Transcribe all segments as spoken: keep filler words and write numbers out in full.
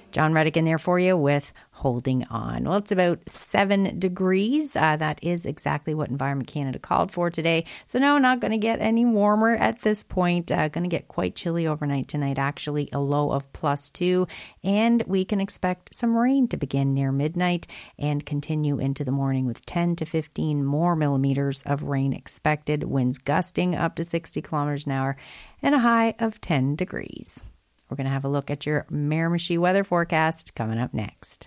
John Reddick in there for you with Holding On. Well, it's about seven degrees. Uh, that is exactly what Environment Canada called for today. So no, not going to get any warmer at this point. Uh, going to get quite chilly overnight tonight, actually a low of plus two. And we can expect some rain to begin near midnight and continue into the morning with ten to fifteen more millimeters of rain expected. Winds gusting up to sixty kilometers an hour and a high of ten degrees. We're going to have a look at your Miramichi weather forecast coming up next.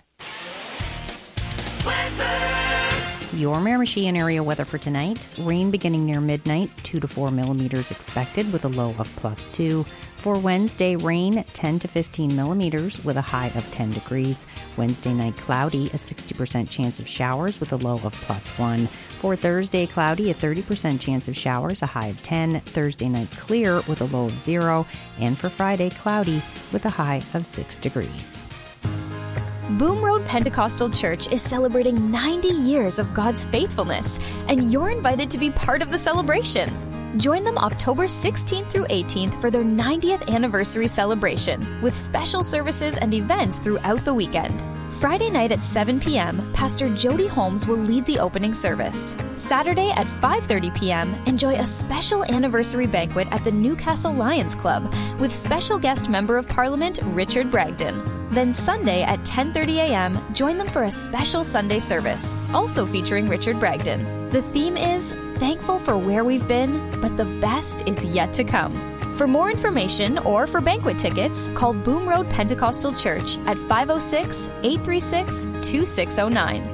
Weather. Your Miramichi and area weather for tonight. Rain beginning near midnight, two to four millimeters expected with a low of plus two. For Wednesday, rain ten to fifteen millimeters with a high of ten degrees. Wednesday night, cloudy, a sixty percent chance of showers with a low of plus one. For Thursday, cloudy, a thirty percent chance of showers, a high of ten. Thursday night, clear with a low of zero. And for Friday, cloudy with a high of six degrees. Boom Road Pentecostal Church is celebrating ninety years of God's faithfulness, and you're invited to be part of the celebration. Join them October sixteenth through eighteenth for their ninetieth anniversary celebration, with special services and events throughout the weekend. Friday night at seven p.m., Pastor Jody Holmes will lead the opening service. Saturday at five thirty p.m., enjoy a special anniversary banquet at the Newcastle Lions Club with special guest Member of Parliament Richard Bragdon. Then Sunday at ten thirty a.m., join them for a special Sunday service, also featuring Richard Bragdon. The theme is Thankful for Where We've Been, but the best is yet to come. For more information or for banquet tickets, call Boom Road Pentecostal Church at five oh six, eight three six, two six oh nine.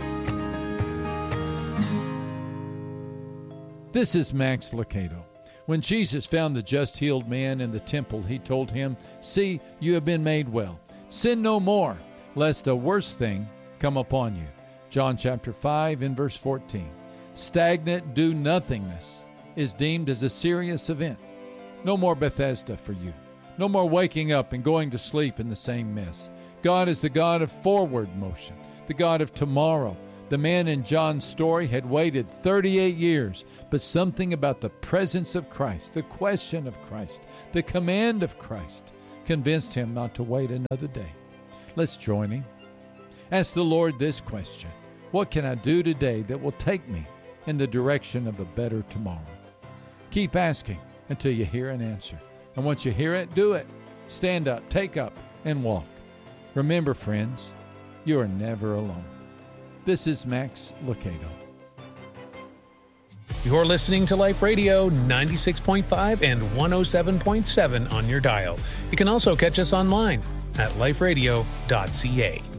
This is Max Lucado. When Jesus found the just healed man in the temple, he told him, "See, you have been made well. Sin no more, lest a worse thing come upon you." John chapter five and verse fourteen. Stagnant do-nothingness is deemed as a serious event. No more Bethesda for you. No more waking up and going to sleep in the same mess. God is the God of forward motion, the God of tomorrow. The man in John's story had waited thirty-eight years, but something about the presence of Christ, the question of Christ, the command of Christ, convinced him not to wait another day. Let's join him. Ask the Lord this question: what can I do today that will take me in the direction of a better tomorrow? Keep asking until you hear an answer. And once you hear it, do it. Stand up, take up, and walk. Remember, friends, you are never alone. This is Max Lucado. You're listening to Life Radio ninety-six point five and one oh seven point seven on your dial. You can also catch us online at life radio dot c a.